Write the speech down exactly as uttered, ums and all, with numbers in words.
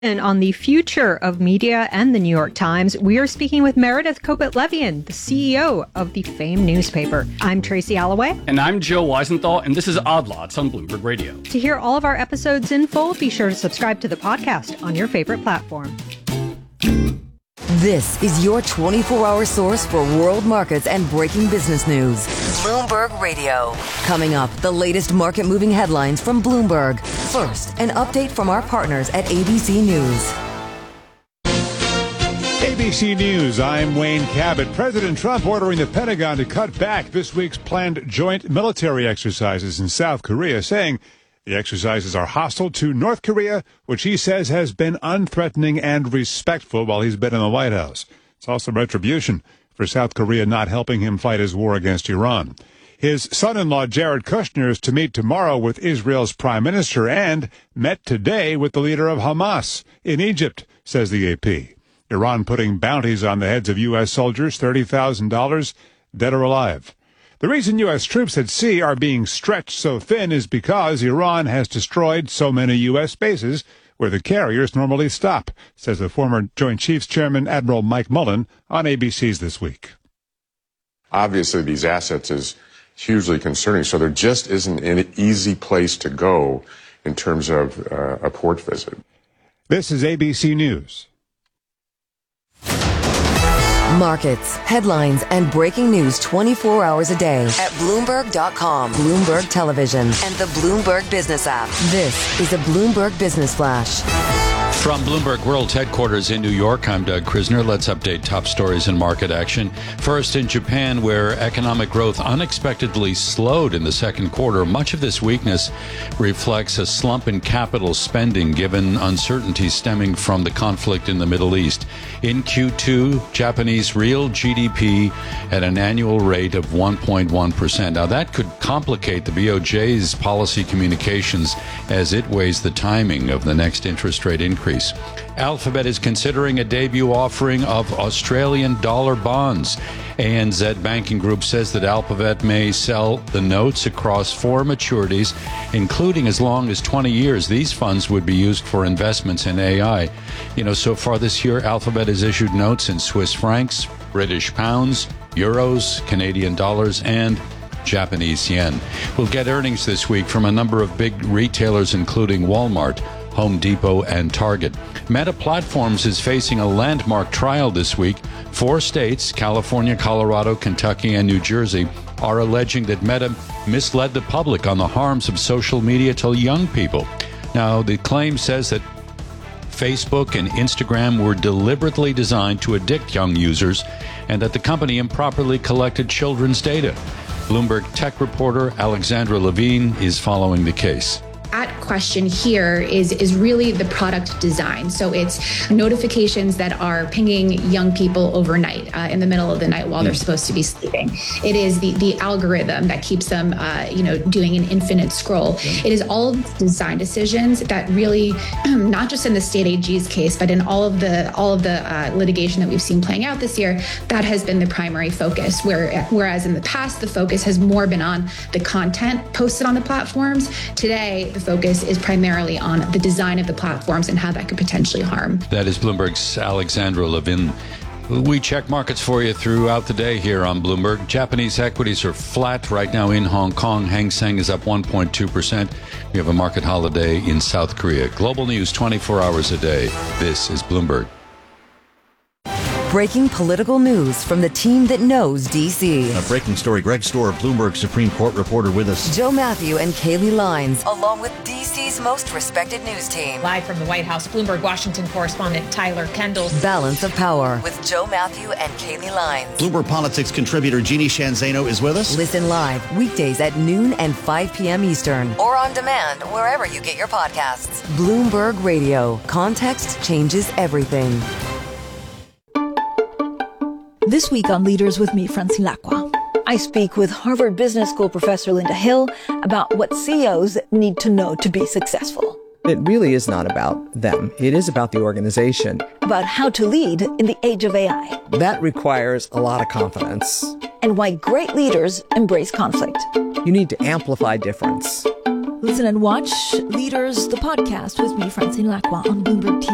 And on the future of media and the New York Times, we are speaking with Meredith Kopit Levien, the C E O of the famed newspaper. I'm Tracy Alloway. And I'm Joe Weisenthal, and this is Odd Lots on Bloomberg Radio. To hear all of our episodes in full, be sure to subscribe to the podcast on your favorite platform. This is your twenty-four hour source for world markets and breaking business news. Bloomberg Radio. Coming up, the latest market-moving headlines from Bloomberg. First, an update from our partners at A B C News. A B C News, I'm Wayne Cabot. President Trump ordering the Pentagon to cut back this week's planned joint military exercises in South Korea, saying the exercises are hostile to North Korea, which he says has been unthreatening and respectful while he's been in the White House. It's also retribution for South Korea not helping him fight his war against Iran. His son-in-law, Jared Kushner, is to meet tomorrow with Israel's prime minister and met today with the leader of Hamas in Egypt, says the A P. Iran putting bounties on the heads of U S soldiers, thirty thousand dollars, dead or alive. The reason U S troops at sea are being stretched so thin is because Iran has destroyed so many U S bases where the carriers normally stop, says the former Joint Chiefs Chairman Admiral Mike Mullen on A B C's This Week. Obviously, these assets is hugely concerning, so there just isn't an easy place to go in terms of uh, a port visit. This is A B C News. Markets, headlines, and breaking news twenty-four hours a day at Bloomberg dot com, Bloomberg Television, and the Bloomberg Business app. This is a Bloomberg Business Flash. From Bloomberg World Headquarters in New York, I'm Doug Krisner. Let's update top stories and market action. First, in Japan, where economic growth unexpectedly slowed in the second quarter, much of this weakness reflects a slump in capital spending given uncertainty stemming from the conflict in the Middle East. In Q two, Japanese real G D P at an annual rate of one point one percent. Now, that could complicate the B O J's policy communications as it weighs the timing of the next interest rate increase. Alphabet is considering a debut offering of Australian dollar bonds. A N Z Banking Group says that Alphabet may sell the notes across four maturities, including as long as twenty years. These funds would be used for investments in A I. You know, so far this year, Alphabet has issued notes in Swiss francs, British pounds, euros, Canadian dollars, and Japanese yen. We'll get earnings this week from a number of big retailers, including Walmart, Home Depot, and Target. Meta Platforms is facing a landmark trial this week. Four states, California, Colorado, Kentucky, and New Jersey, are alleging that Meta misled the public on the harms of social media to young people. Now, the claim says that Facebook and Instagram were deliberately designed to addict young users and that the company improperly collected children's data. Bloomberg tech reporter Alexandra Levine is following the case. At question here is is really the product design. So it's notifications that are pinging young people overnight uh, in the middle of the night while they're supposed to be sleeping. It is the the algorithm that keeps them, uh, you know, doing an infinite scroll. It is all of the design decisions that really, not just in the state A G's case, but in all of the all of the uh, litigation that we've seen playing out this year, that has been the primary focus. Where whereas in the past the focus has more been on the content posted on the platforms, today the focus is primarily on the design of the platforms and how that could potentially harm. That is Bloomberg's Alexandra Levin. We check markets for you throughout the day here on Bloomberg. Japanese equities are flat right now in Hong Kong. Hang Seng is up one point two percent. We have a market holiday in South Korea. Global news twenty-four hours a day. This is Bloomberg. Breaking political news from the team that knows D C. A breaking story. Greg Stohr, Bloomberg Supreme Court reporter, with us. Joe Matthew and Kaylee Lines, along with D C's most respected news team. Live from the White House, Bloomberg Washington correspondent Tyler Kendall. Balance of Power with Joe Matthew and Kaylee Lines. Bloomberg Politics contributor Jeannie Shanzano is with us. Listen live weekdays at noon and five p.m. Eastern, or on demand wherever you get your podcasts. Bloomberg Radio. Context changes everything. This week on Leaders with me, Francine Lacqua, I speak with Harvard Business School professor Linda Hill about what C E Os need to know to be successful. It really is not about them. It is about the organization. About how to lead in the age of A I. That requires a lot of confidence. And why great leaders embrace conflict. You need to amplify difference. Listen and watch Leaders, the podcast with me, Francine Lacqua, on Bloomberg T V.